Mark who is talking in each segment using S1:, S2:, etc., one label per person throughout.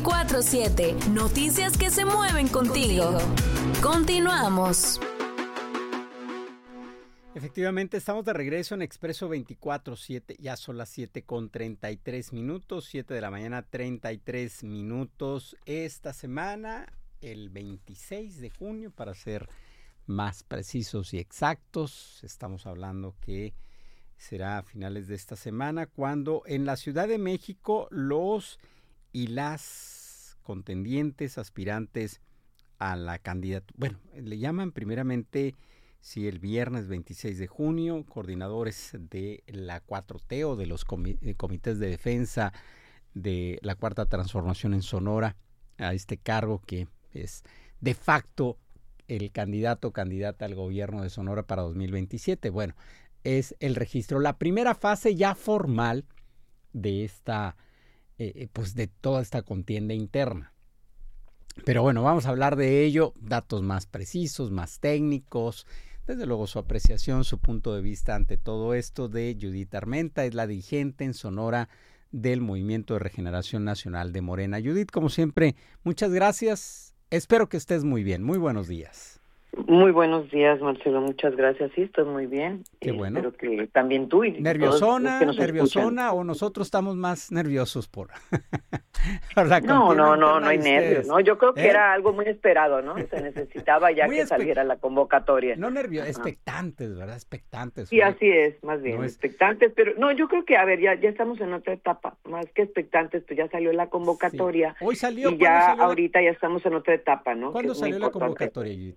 S1: 24/7. Noticias que se mueven contigo. Continuamos.
S2: Efectivamente, estamos de regreso en Expreso 24/7. Ya son las 7:33, 7 de la mañana, 33 minutos. Esta semana, el 26 de junio, para ser más precisos y exactos, estamos hablando que será a finales de esta semana, cuando en la Ciudad de México los y las contendientes, aspirantes a la candidatura, bueno, le llaman primeramente, sí, el viernes 26 de junio, coordinadores de la 4T o de los comités de defensa de la Cuarta Transformación en Sonora, a este cargo que es de facto el candidata al gobierno de Sonora para 2027. Bueno, es el registro, la primera fase ya formal de esta, pues de toda esta contienda interna. Pero bueno, vamos a hablar de ello, datos más precisos, más técnicos, desde luego su apreciación, su punto de vista ante todo esto, de Judith Armenta, es la dirigente en Sonora del Movimiento de Regeneración Nacional de Morena. Judith, como siempre, muchas gracias. Espero que estés muy bien. Muy buenos días.
S3: Muy buenos días, Marcelo. Muchas gracias. Sí, estoy muy bien.
S2: Qué bueno.
S3: Espero que también tú y
S2: ¿Nerviosona?
S3: todos los que nos
S2: ¿Nerviosona o nosotros estamos más nerviosos por la
S3: No hay
S2: ustedes?
S3: nervios, ¿no? Yo creo que era algo muy esperado, ¿no? Se necesitaba ya que saliera la convocatoria.
S2: No nerviosos, expectantes, ¿verdad? Expectantes.
S3: Sí, así es, más bien, expectantes, pero no, yo creo que, a ver, ya estamos en otra etapa, más que expectantes, pues ya salió la convocatoria.
S2: Sí. Hoy salió.
S3: Y ya ahorita ya estamos en otra etapa, ¿no?
S2: ¿Cuándo salió la convocatoria, Judith?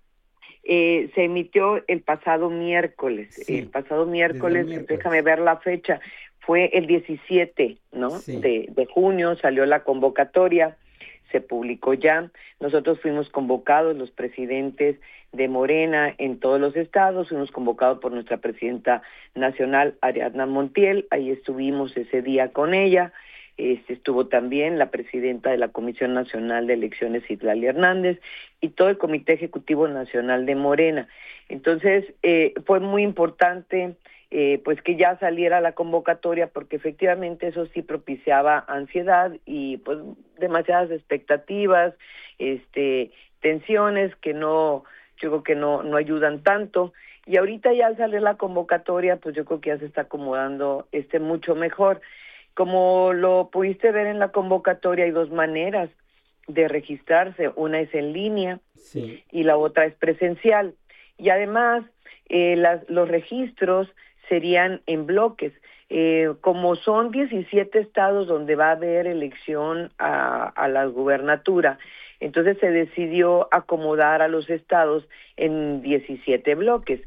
S3: Se emitió el pasado miércoles.
S2: Sí,
S3: el pasado miércoles, déjame ver la fecha, fue el 17, ¿no?
S2: Sí.
S3: de junio salió la convocatoria, se publicó ya. Nosotros fuimos convocados, los presidentes de Morena en todos los estados, fuimos convocados por nuestra presidenta nacional, Ariadna Montiel, ahí estuvimos ese día con ella. Estuvo también la presidenta de la Comisión Nacional de Elecciones, Citlali Hernández, y todo el Comité Ejecutivo Nacional de Morena. Entonces, fue muy importante pues que ya saliera la convocatoria, porque efectivamente eso sí propiciaba ansiedad y pues demasiadas expectativas, tensiones que yo creo que no ayudan tanto. Y ahorita ya al salir la convocatoria, pues yo creo que ya se está acomodando mucho mejor. Como lo pudiste ver en la convocatoria, hay dos maneras de registrarse. Una es en línea, sí, y la otra es presencial. Y además, los registros serían en bloques. Como son 17 estados donde va a haber elección a la gubernatura, entonces se decidió acomodar a los estados en 17 bloques.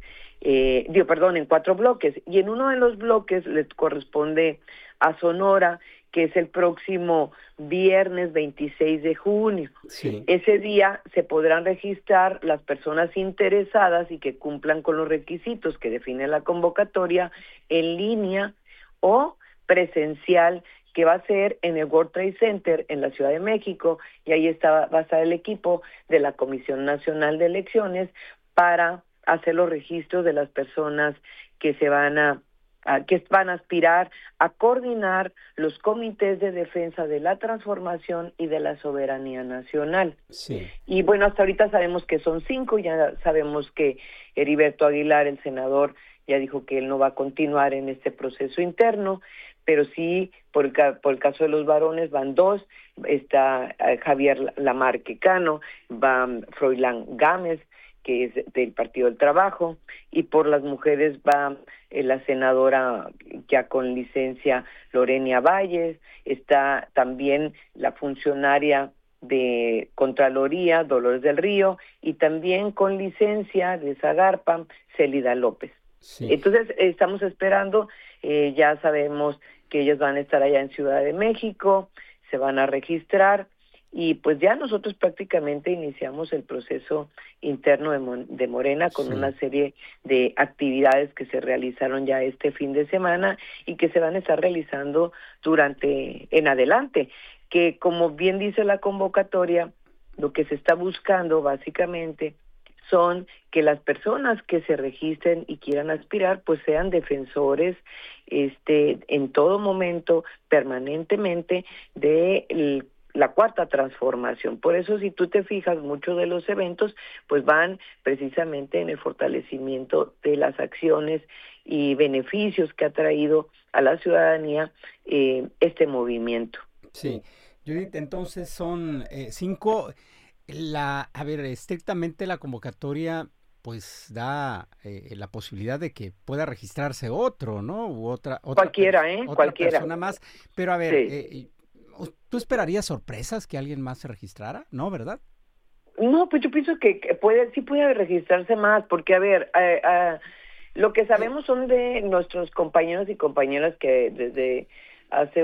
S3: En 4 bloques. Y en uno de los bloques les corresponde a Sonora, que es el próximo viernes 26 de junio. Sí. Ese día se podrán registrar las personas interesadas y que cumplan con los requisitos que define la convocatoria en línea o presencial, que va a ser en el World Trade Center en la Ciudad de México, y ahí va a estar el equipo de la Comisión Nacional de Elecciones para hacer los registros de las personas que van a aspirar a coordinar los comités de defensa de la transformación y de la soberanía nacional. Sí. Y bueno, hasta ahorita sabemos que son 5, ya sabemos que Heriberto Aguilar, el senador, ya dijo que él no va a continuar en este proceso interno, pero sí, por el caso de los varones van 2, está Javier Lamarque Cano, va Froilán Gámez, que es del Partido del Trabajo, y por las mujeres va la senadora ya con licencia Lorenia Valles, está también la funcionaria de Contraloría, Dolores del Río, y también con licencia de Zagarpa, Célida López. Sí. Entonces, estamos esperando, ya sabemos que ellos van a estar allá en Ciudad de México, se van a registrar, y pues ya nosotros prácticamente iniciamos el proceso interno de Morena con una serie de actividades que se realizaron ya este fin de semana y que se van a estar realizando en adelante, que como bien dice la convocatoria, lo que se está buscando básicamente son que las personas que se registren y quieran aspirar pues sean defensores en todo momento, permanentemente, de la cuarta transformación. Por eso, si tú te fijas, muchos de los eventos pues van precisamente en el fortalecimiento de las acciones y beneficios que ha traído a la ciudadanía este movimiento.
S2: Sí, Judith, entonces son 5. A ver, estrictamente la convocatoria pues da la posibilidad de que pueda registrarse otro, ¿no? U otra
S3: Cualquiera,
S2: otra
S3: cualquiera.
S2: persona más. Pero a ver,
S3: Sí.
S2: ¿Tú esperarías sorpresas que alguien más se registrara? ¿No, verdad?
S3: No, pues yo pienso que sí puede registrarse más, porque a ver, lo que sabemos son de nuestros compañeros y compañeras que desde hace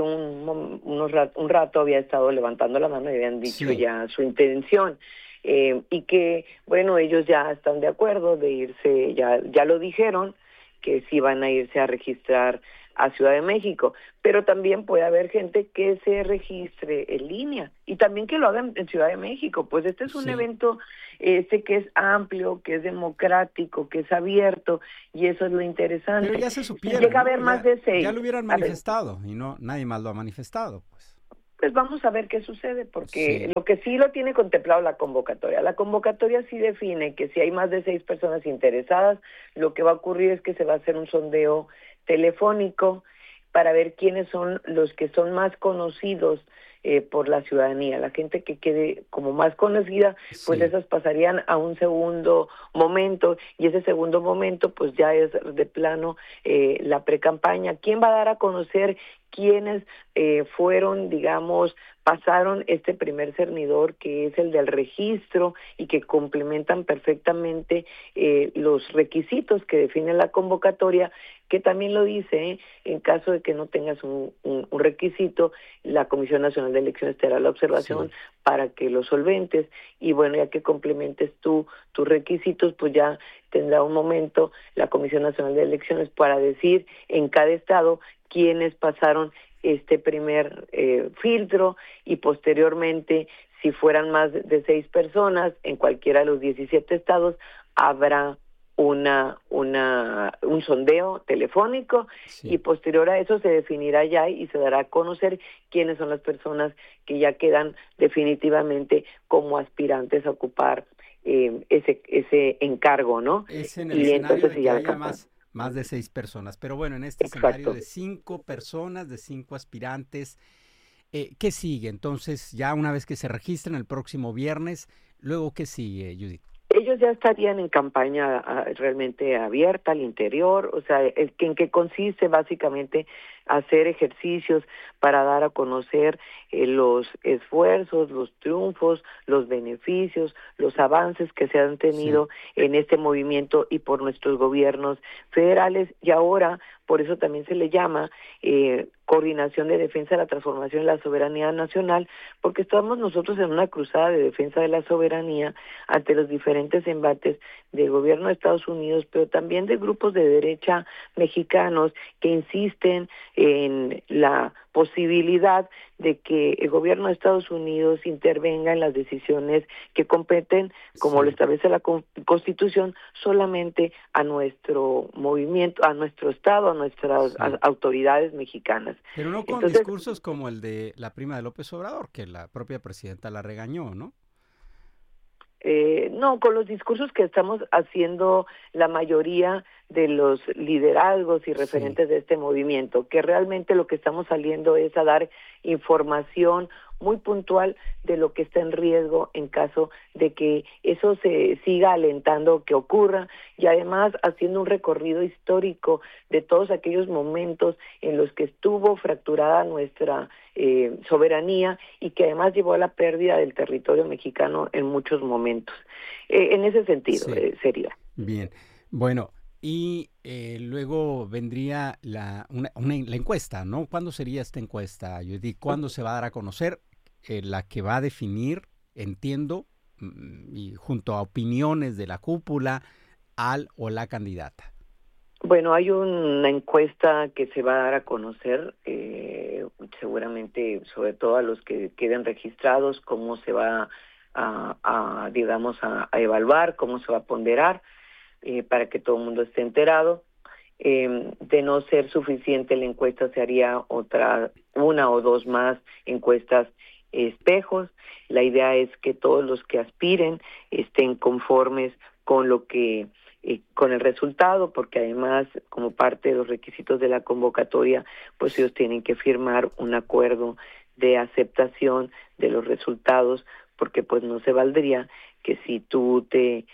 S3: un rato había estado levantando la mano y habían dicho
S2: Sí.
S3: ya su intención. Y que, bueno, ellos ya están de acuerdo de irse, ya lo dijeron, que sí van a irse a registrar a Ciudad de México, pero también puede haber gente que se registre en línea y también que lo hagan en Ciudad de México, pues este es un evento que es amplio, que es democrático, que es abierto, y eso es lo interesante.
S2: Pero ya se supiera,
S3: Llega a
S2: ¿no?
S3: haber más de 6.
S2: Ya lo hubieran manifestado y no, nadie más lo ha manifestado, pues.
S3: Pues vamos a ver qué sucede, porque
S2: Sí.
S3: lo que sí lo tiene contemplado la convocatoria sí define que si hay más de 6 personas interesadas, lo que va a ocurrir es que se va a hacer un sondeo telefónico para ver quiénes son los que son más conocidos por la ciudadanía. La gente que quede como más conocida, pues
S2: Sí.
S3: esas pasarían a un segundo momento, y ese segundo momento pues ya es de plano la precampaña. ¿Quién va a dar a conocer quiénes fueron, digamos, pasaron este primer cernidor, que es el del registro, y que complementan perfectamente los requisitos que define la convocatoria, que también lo dice, en caso de que no tengas un requisito, la Comisión Nacional de Elecciones te hará la observación para que lo solventes, y bueno, ya que complementes tus requisitos, pues ya tendrá un momento la Comisión Nacional de Elecciones para decir en cada estado quiénes pasaron este primer filtro, y posteriormente, si fueran más de 6 personas en cualquiera de los 17 estados, habrá un sondeo telefónico, y posterior a eso se definirá ya y se dará a conocer quiénes son las personas que ya quedan definitivamente como aspirantes a ocupar ese encargo, ¿no?
S2: Es en el
S3: y
S2: escenario
S3: entonces
S2: de que
S3: ya
S2: haya más de 6 personas. Pero bueno, en este
S3: Exacto.
S2: escenario de 5 personas, de 5 aspirantes, ¿qué sigue? Entonces, ya una vez que se registren el próximo viernes, luego, ¿qué sigue, Judith?
S3: Ellos ya estarían en campaña realmente abierta al interior, o sea, ¿en qué consiste? Básicamente hacer ejercicios para dar a conocer los esfuerzos, los triunfos, los beneficios, los avances que se han tenido en este movimiento y por nuestros gobiernos federales, y ahora por eso también se le llama Coordinación de Defensa de la Transformación y la Soberanía Nacional, porque estamos nosotros en una cruzada de defensa de la soberanía ante los diferentes embates del gobierno de Estados Unidos, pero también de grupos de derecha mexicanos que insisten en la posibilidad de que el gobierno de Estados Unidos intervenga en las decisiones que competen, como lo establece la Constitución, solamente a nuestro movimiento, a nuestro Estado, a nuestras autoridades mexicanas.
S2: Pero no con discursos como el de la prima de López Obrador, que la propia presidenta la regañó, ¿no?
S3: No, con los discursos que estamos haciendo la mayoría de los liderazgos y referentes de este movimiento, que realmente lo que estamos saliendo es a dar información muy puntual de lo que está en riesgo en caso de que eso se siga alentando que ocurra, y además haciendo un recorrido histórico de todos aquellos momentos en los que estuvo fracturada nuestra soberanía, y que además llevó a la pérdida del territorio mexicano en muchos momentos. En ese sentido sería.
S2: Bien, bueno, y luego vendría la encuesta, ¿no? ¿Cuándo sería esta encuesta, Judy? ¿Cuándo se va a dar a conocer? La que va a definir, entiendo, y junto a opiniones de la cúpula, al o la candidata.
S3: Bueno, hay una encuesta que se va a dar a conocer, seguramente, sobre todo a los que queden registrados, cómo se va a evaluar, cómo se va a ponderar, para que todo el mundo esté enterado. De no ser suficiente la encuesta, se haría una o dos más encuestas espejos. La idea es que todos los que aspiren estén conformes con lo que con el resultado, porque además, como parte de los requisitos de la convocatoria, pues ellos tienen que firmar un acuerdo de aceptación de los resultados, porque pues no se valdría que si tú te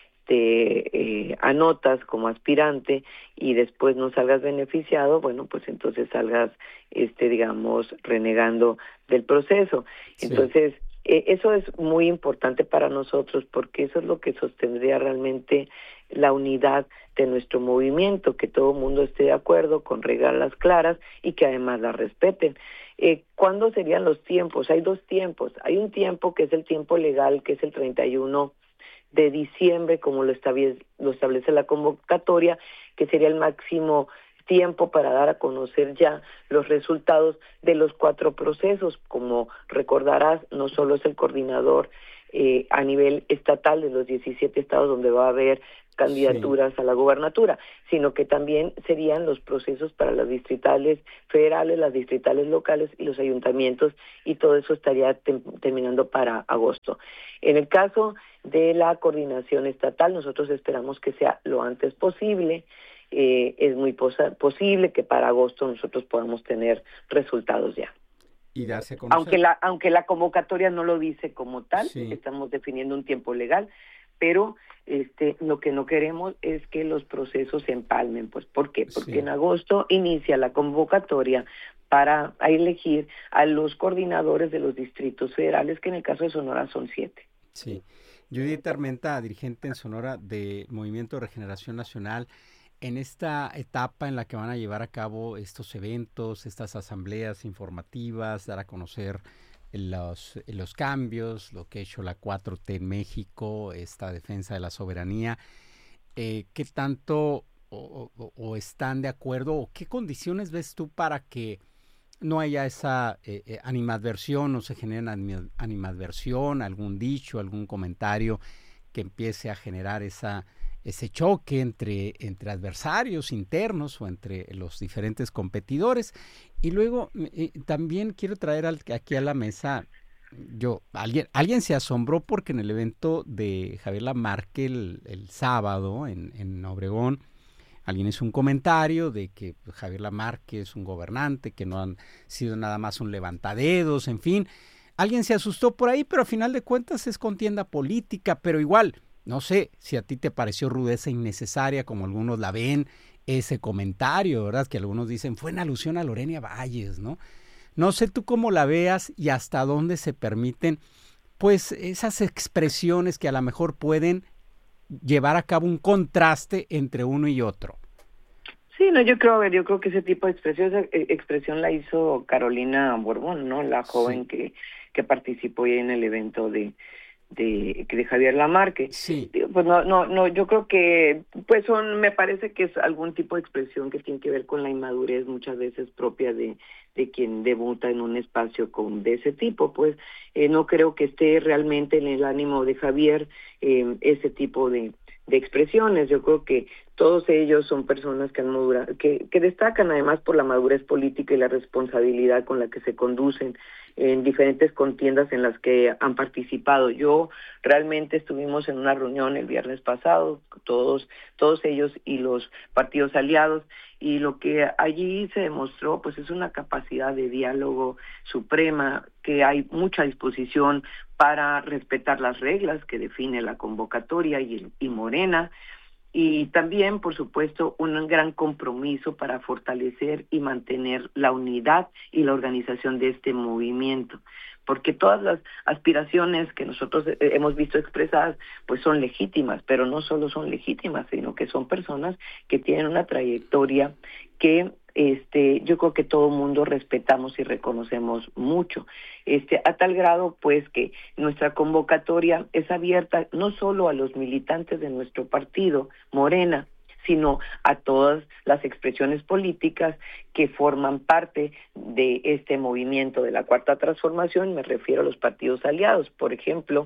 S3: anotas como aspirante y después no salgas beneficiado, bueno, pues entonces salgas, digamos, renegando del proceso. Sí. Entonces, eso es muy importante para nosotros, porque eso es lo que sostendría realmente la unidad de nuestro movimiento, que todo el mundo esté de acuerdo con reglas claras y que además las respeten. ¿Cuándo serían los tiempos? Hay dos tiempos. Hay un tiempo que es el tiempo legal, que es el 31 de diciembre, como lo establece la convocatoria, que sería el máximo tiempo para dar a conocer ya los resultados de los 4 procesos. Como recordarás, no solo es el coordinador a nivel estatal de los 17 estados donde va a haber candidaturas a la gobernatura, sino que también serían los procesos para las distritales federales, las distritales locales y los ayuntamientos, y todo eso estaría terminando para agosto. En el caso de la coordinación estatal, nosotros esperamos que sea lo antes posible. Es muy posible que para agosto nosotros podamos tener resultados ya.
S2: Y darse a conocer.
S3: Aunque la convocatoria no lo dice como tal, estamos definiendo un tiempo legal, pero lo que no queremos es que los procesos se empalmen. Pues, ¿por qué? Porque en agosto inicia la convocatoria para elegir a los coordinadores de los distritos federales, que en el caso de Sonora son 7.
S2: Sí. Judith Armenta, dirigente en Sonora de Movimiento de Regeneración Nacional, en esta etapa en la que van a llevar a cabo estos eventos, estas asambleas informativas, dar a conocer los cambios, lo que ha hecho la 4T en México, esta defensa de la soberanía, ¿qué tanto o están de acuerdo o qué condiciones ves tú para que no haya esa animadversión, no se genere animadversión, algún dicho, algún comentario que empiece a generar ese choque entre adversarios internos o entre los diferentes competidores? Y luego también quiero traer aquí a la mesa, alguien se asombró porque en el evento de Javier Lamarque el sábado en Obregón, alguien hizo un comentario de que Javier Lamarque es un gobernante, que no han sido nada más un levantadedos, en fin. Alguien se asustó por ahí, pero a final de cuentas es contienda política, pero igual, no sé si a ti te pareció rudeza innecesaria, como algunos la ven, ese comentario, ¿verdad? Que algunos dicen, fue en alusión a Lorena Valles, ¿no? No sé tú cómo la veas y hasta dónde se permiten, pues, esas expresiones que a lo mejor pueden llevar a cabo un contraste entre uno y otro.
S3: Sí, no, yo creo que ese tipo de expresión la hizo Carolina Borbón, ¿no? La joven que participó ahí en el evento de Javier Lamarque.
S2: Sí.
S3: Pues no, yo creo que pues me parece que es algún tipo de expresión que tiene que ver con la inmadurez muchas veces propia de quien debuta en un espacio de ese tipo. Pues no creo que esté realmente en el ánimo de Javier ese tipo de expresiones. Yo creo que todos ellos son personas que han madurado, que destacan además por la madurez política y la responsabilidad con la que se conducen en diferentes contiendas en las que han participado. Yo realmente estuvimos en una reunión el viernes pasado, todos ellos y los partidos aliados, y lo que allí se demostró pues es una capacidad de diálogo suprema, que hay mucha disposición para respetar las reglas que define la convocatoria y Morena, y también, por supuesto, un gran compromiso para fortalecer y mantener la unidad y la organización de este movimiento, porque todas las aspiraciones que nosotros hemos visto expresadas pues son legítimas, pero no solo son legítimas, sino que son personas que tienen una trayectoria que yo creo que todo mundo respetamos y reconocemos mucho, a tal grado pues que nuestra convocatoria es abierta no solo a los militantes de nuestro partido, Morena, sino a todas las expresiones políticas que forman parte de este movimiento de la Cuarta Transformación. Me refiero a los partidos aliados. Por ejemplo,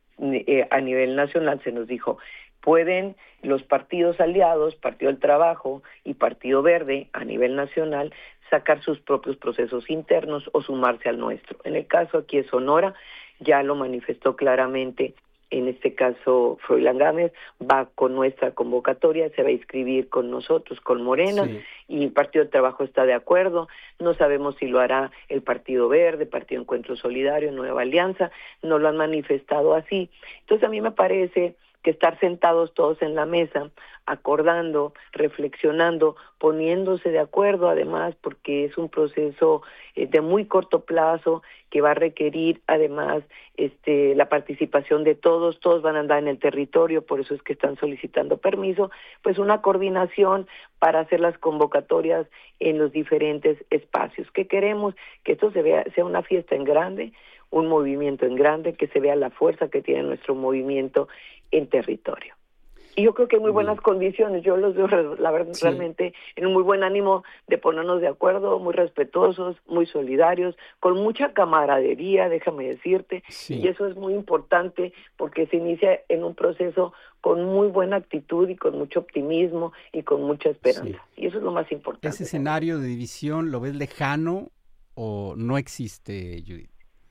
S3: a nivel nacional se nos dijo, pueden los partidos aliados, Partido del Trabajo y Partido Verde a nivel nacional, sacar sus propios procesos internos o sumarse al nuestro. En el caso aquí de Sonora, ya lo manifestó claramente. En este caso, Froilán Gámez va con nuestra convocatoria, se va a inscribir con nosotros, con Morena, sí. Y el Partido de Trabajo está de acuerdo. No sabemos si lo hará el Partido Verde, Partido Encuentro Solidario, Nueva Alianza, no lo han manifestado así. Entonces a mí me parece que estar sentados todos en la mesa, acordando, reflexionando, poniéndose de acuerdo, además, porque es un proceso de muy corto plazo que va a requerir, además, la participación de todos van a andar en el territorio, por eso es que están solicitando permiso, pues una coordinación para hacer las convocatorias en los diferentes espacios. ¿Qué queremos? Que esto sea una fiesta en grande, un movimiento en grande, que se vea la fuerza que tiene nuestro movimiento en territorio. Y yo creo que hay muy buenas condiciones, yo los veo la verdad, sí, realmente en un muy buen ánimo de ponernos de acuerdo, muy respetuosos, muy solidarios, con mucha camaradería, déjame decirte, sí. Y eso es muy importante porque se inicia en un proceso con muy buena actitud y con mucho optimismo y con mucha esperanza, sí. Y eso es lo más importante.
S2: ¿Ese escenario de división lo ves lejano o no existe, Judith?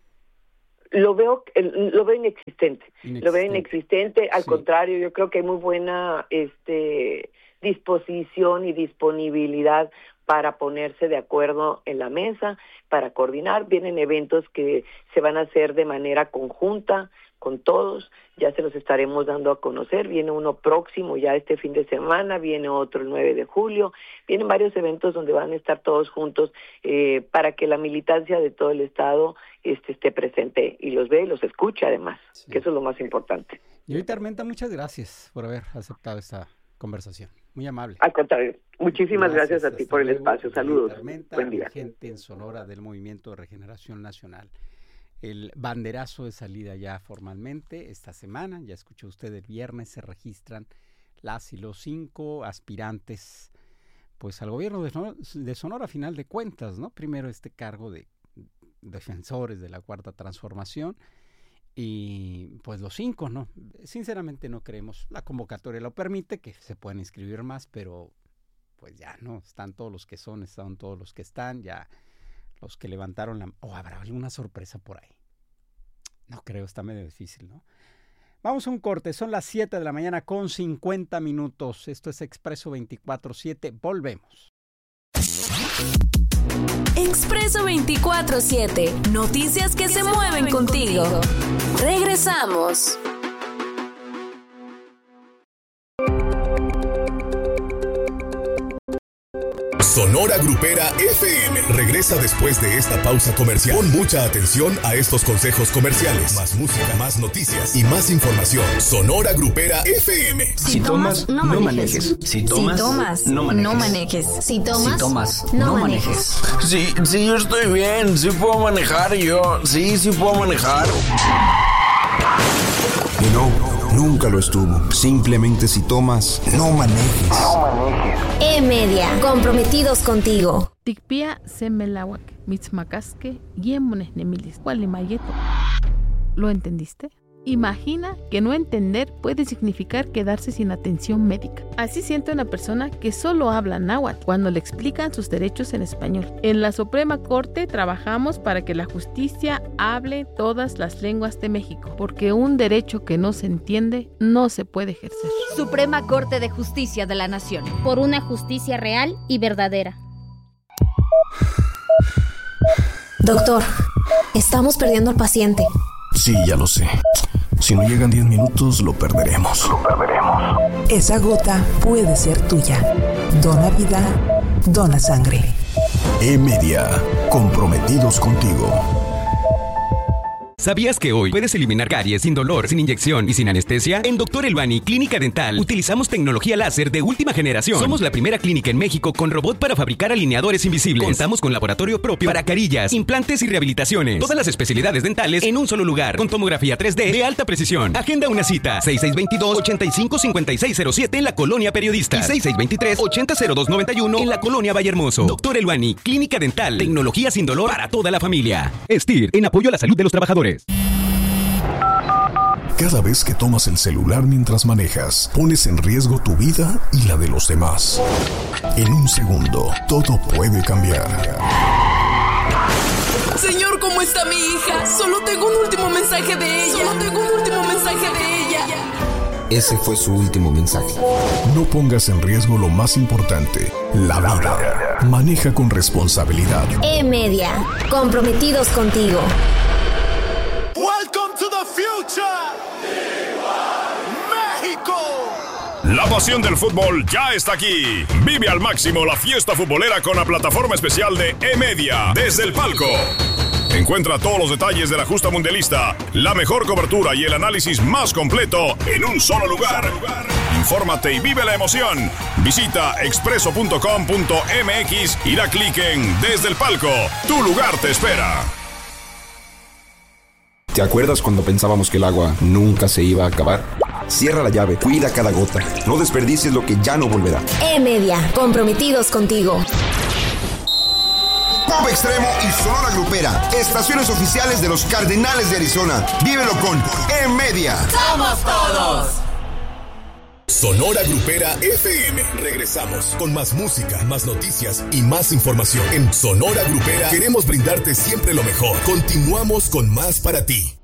S3: Lo veo inexistente. Lo veo inexistente, al contrario, yo creo que hay muy buena disposición y disponibilidad para ponerse de acuerdo en la mesa, para coordinar. Vienen eventos que se van a hacer de manera conjunta con todos, ya se los estaremos dando a conocer. Viene uno próximo ya este fin de semana, viene otro el 9 de julio, vienen varios eventos donde van a estar todos juntos para que la militancia de todo el estado esté presente y los ve y los escucha además, sí. Que eso es lo más importante.
S2: Y ahorita, Armenta, muchas gracias por haber aceptado esta conversación, muy amable.
S3: Al contrario, muchísimas gracias a ti por el espacio, saludos,
S2: Armenta,
S3: buen día.
S2: Gente en Sonora del Movimiento de Regeneración Nacional. El banderazo de salida ya formalmente esta semana, ya escuchó usted, el viernes se registran las y los 5 aspirantes pues al gobierno de Sonora a final de cuentas, ¿no? Primero este cargo de defensores de la Cuarta Transformación y pues los 5, ¿no? Sinceramente no creemos, la convocatoria lo permite, que se puedan inscribir más, pero pues ya no, están todos los que están todos los que están, ya los que levantaron ¿o habrá alguna sorpresa por ahí? No creo, está medio difícil, ¿no? Vamos a un corte, son las 7 de la mañana con 50 minutos. Esto es Expreso 24/7, volvemos.
S1: Expreso 24/7, noticias que se mueven contigo. Regresamos.
S4: Sonora Grupera FM regresa después de esta pausa comercial. Pon mucha atención a estos consejos comerciales. Más música, más noticias y más información. Sonora Grupera FM.
S5: Si tomas, no manejes. Si tomas, no manejes. Si tomas, no manejes.
S6: Sí, yo estoy bien. Sí puedo manejar yo. Sí puedo manejar.
S7: Y no, nunca lo estuvo. Simplemente si tomas, no manejes.
S1: E-Media, comprometidos contigo.
S8: Tikpia semelawak, mitzmacasque, yemones nemilis, gualimayeto. ¿Lo entendiste? Imagina que no entender puede significar quedarse sin atención médica. Así siente una persona que solo habla náhuatl cuando le explican sus derechos en español. En la Suprema Corte trabajamos para que la justicia hable todas las lenguas de México, porque un derecho que no se entiende no se puede ejercer.
S9: Suprema Corte de Justicia de la Nación.
S10: Por una justicia real y verdadera.
S1: Doctor, estamos perdiendo al paciente.
S7: Sí, ya lo sé. Si no llegan 10 minutos, lo perderemos.
S11: Esa gota puede ser tuya. Dona vida, dona sangre.
S7: E-Media, comprometidos contigo.
S12: ¿Sabías que hoy puedes eliminar caries sin dolor, sin inyección y sin anestesia? En Dr. Elbani Clínica Dental utilizamos tecnología láser de última generación. Somos la primera clínica en México con robot para fabricar alineadores invisibles. Contamos con laboratorio propio para carillas, implantes y rehabilitaciones. Todas las especialidades dentales en un solo lugar, con tomografía 3D de alta precisión. Agenda una cita, 6622-855607 en la Colonia Periodistas y 6623-800291 en la Colonia Vallehermoso. Dr. Elbani Clínica Dental, tecnología sin dolor para toda la familia. STIR, en apoyo a la salud de los trabajadores.
S4: Cada vez que tomas el celular mientras manejas, pones en riesgo tu vida y la de los demás. En un segundo, todo puede cambiar.
S13: Señor, ¿cómo está mi hija? Solo tengo un último mensaje de ella.
S7: Ese fue su último mensaje.
S4: No pongas en riesgo lo más importante, la vida. Maneja con responsabilidad.
S1: E-Media, comprometidos contigo.
S14: Welcome to the future. México.
S15: La pasión del fútbol ya está aquí. Vive al máximo la fiesta futbolera con la plataforma especial de E-Media desde el palco. Encuentra todos los detalles de la justa mundialista, la mejor cobertura y el análisis más completo en un solo lugar. Infórmate y vive la emoción. Visita expreso.com.mx y da clic en Desde el Palco. Tu lugar te espera.
S7: ¿Te acuerdas cuando pensábamos que el agua nunca se iba a acabar? Cierra la llave, cuida cada gota. No desperdicies lo que ya no volverá.
S1: E-Media, comprometidos contigo.
S16: Pop Extremo y Sonora Grupera, estaciones oficiales de los Cardenales de Arizona. Vívelo con E-Media.
S13: ¡Somos todos!
S4: Sonora Grupera FM. Regresamos con más música, más noticias y más información. En Sonora Grupera queremos brindarte siempre lo mejor. Continuamos con más para ti.